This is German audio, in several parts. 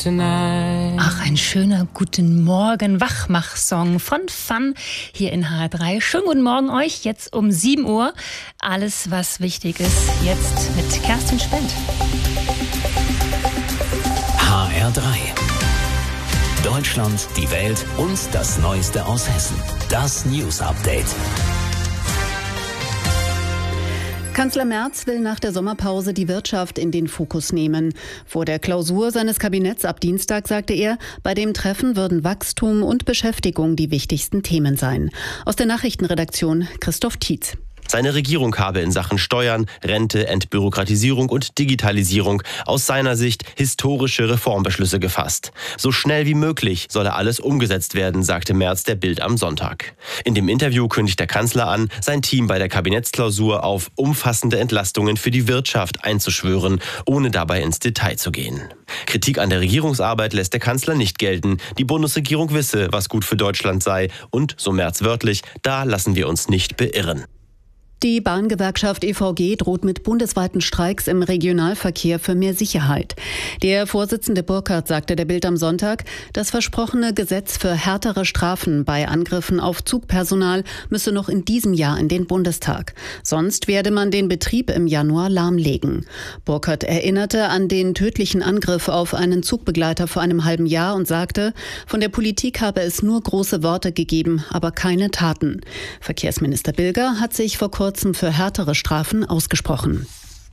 Ach, ein schöner guten Morgen Wachmach-Song von Fun hier in HR3. Schönen guten Morgen euch, jetzt um 7 Uhr. Alles, was wichtig ist, jetzt mit Kerstin Spendt. HR3. Deutschland, die Welt und das Neueste aus Hessen. Das News Update. Kanzler Merz will nach der Sommerpause die Wirtschaft in den Fokus nehmen. Vor der Klausur seines Kabinetts ab Dienstag sagte er, bei dem Treffen würden Wachstum und Beschäftigung die wichtigsten Themen sein. Aus der Nachrichtenredaktion Christoph Tietz. Seine Regierung habe in Sachen Steuern, Rente, Entbürokratisierung und Digitalisierung aus seiner Sicht historische Reformbeschlüsse gefasst. So schnell wie möglich solle alles umgesetzt werden, sagte Merz der Bild am Sonntag. In dem Interview kündigt der Kanzler an, sein Team bei der Kabinettsklausur auf umfassende Entlastungen für die Wirtschaft einzuschwören, ohne dabei ins Detail zu gehen. Kritik an der Regierungsarbeit lässt der Kanzler nicht gelten. Die Bundesregierung wisse, was gut für Deutschland sei. Und, so Merz wörtlich, da lassen wir uns nicht beirren. Die Bahngewerkschaft EVG droht mit bundesweiten Streiks im Regionalverkehr für mehr Sicherheit. Der Vorsitzende Burkhardt sagte der Bild am Sonntag, das versprochene Gesetz für härtere Strafen bei Angriffen auf Zugpersonal müsse noch in diesem Jahr in den Bundestag. Sonst werde man den Betrieb im Januar lahmlegen. Burkhardt erinnerte an den tödlichen Angriff auf einen Zugbegleiter vor einem halben Jahr und sagte, von der Politik habe es nur große Worte gegeben, aber keine Taten. Verkehrsminister Bilger hat sich vor kurzem für härtere Strafen ausgesprochen.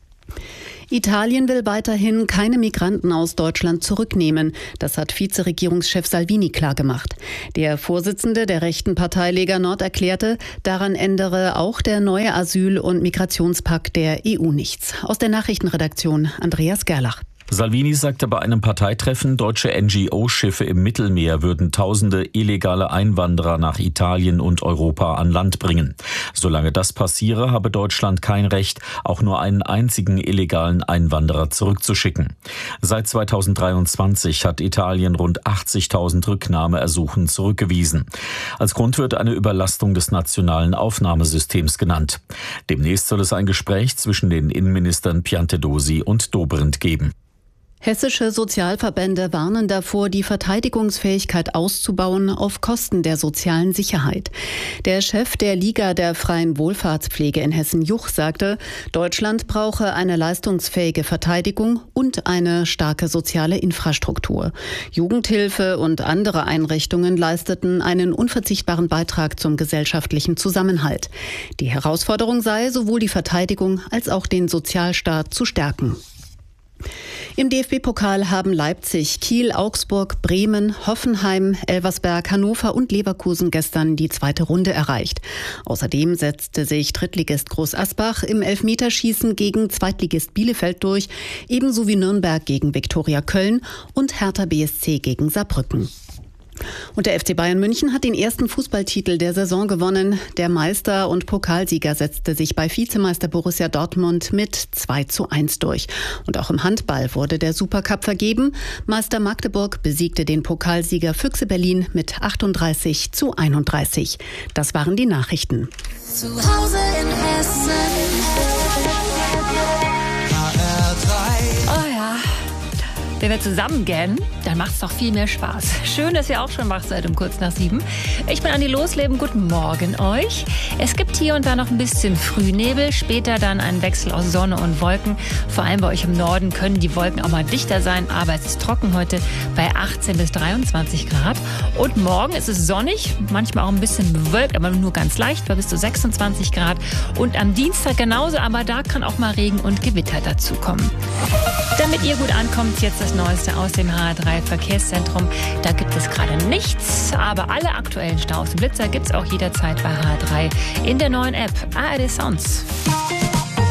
Italien will weiterhin keine Migranten aus Deutschland zurücknehmen. Das hat Vizeregierungschef Salvini klargemacht. Der Vorsitzende der rechten Partei Lega Nord erklärte, daran ändere auch der neue Asyl- und Migrationspakt der EU nichts. Aus der Nachrichtenredaktion Andreas Gerlach. Salvini sagte bei einem Parteitreffen, deutsche NGO-Schiffe im Mittelmeer würden tausende illegale Einwanderer nach Italien und Europa an Land bringen. Solange das passiere, habe Deutschland kein Recht, auch nur einen einzigen illegalen Einwanderer zurückzuschicken. Seit 2023 hat Italien rund 80.000 Rücknahmeersuchen zurückgewiesen. Als Grund wird eine Überlastung des nationalen Aufnahmesystems genannt. Demnächst soll es ein Gespräch zwischen den Innenministern Piantedosi und Dobrindt geben. Hessische Sozialverbände warnen davor, die Verteidigungsfähigkeit auszubauen auf Kosten der sozialen Sicherheit. Der Chef der Liga der freien Wohlfahrtspflege in Hessen, Juch, sagte, Deutschland brauche eine leistungsfähige Verteidigung und eine starke soziale Infrastruktur. Jugendhilfe und andere Einrichtungen leisteten einen unverzichtbaren Beitrag zum gesellschaftlichen Zusammenhalt. Die Herausforderung sei, sowohl die Verteidigung als auch den Sozialstaat zu stärken. Im DFB-Pokal haben Leipzig, Kiel, Augsburg, Bremen, Hoffenheim, Elversberg, Hannover und Leverkusen gestern die zweite Runde erreicht. Außerdem setzte sich Drittligist Groß Asbach im Elfmeterschießen gegen Zweitligist Bielefeld durch, ebenso wie Nürnberg gegen Viktoria Köln und Hertha BSC gegen Saarbrücken. Und der FC Bayern München hat den ersten Fußballtitel der Saison gewonnen. Der Meister und Pokalsieger setzte sich bei Vizemeister Borussia Dortmund mit 2:1 durch. Und auch im Handball wurde der Supercup vergeben. Meister Magdeburg besiegte den Pokalsieger Füchse Berlin mit 38:31. Das waren die Nachrichten. Zu Hause in Hessen. Oh ja. Wenn wir zusammen gähnen, dann macht es doch viel mehr Spaß. Schön, dass ihr auch schon wach seid um kurz nach 7. Ich bin Andi Losleben, guten Morgen euch. Es gibt hier und da noch ein bisschen Frühnebel, später dann ein Wechsel aus Sonne und Wolken. Vor allem bei euch im Norden können die Wolken auch mal dichter sein, aber es ist trocken heute bei 18 bis 23 Grad. Und morgen ist es sonnig, manchmal auch ein bisschen bewölkt, aber nur ganz leicht, bei bis zu 26 Grad. Und am Dienstag genauso, aber da kann auch mal Regen und Gewitter dazukommen. Damit ihr gut ankommt, jetzt das Neueste aus dem HR3 Verkehrszentrum. Da gibt es gerade nichts, aber alle aktuellen Staus und Blitzer gibt es auch jederzeit bei HR3 in der neuen App ARD Sounds.